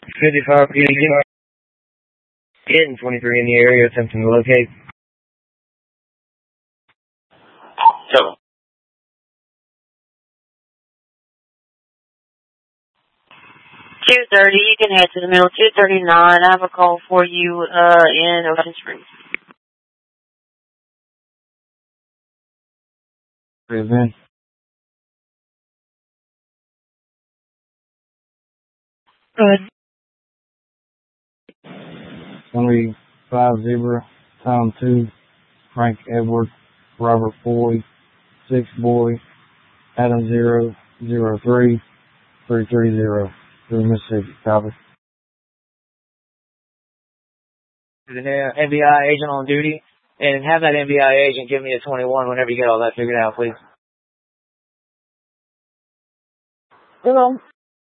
55 getting 23 in the area, attempting to locate. So. 2:30, you can head to the middle. 2:39, I have a call for you in Ocean Springs. Present. Good. 25-0, Tom 2, Frank Edward, Robert Boyd, 6 Boy, Adam 003, 330, through Mississippi. Copy. There's an NBI agent on duty, and have that NBI agent give me a 21 whenever you get all that figured out, please. Hello.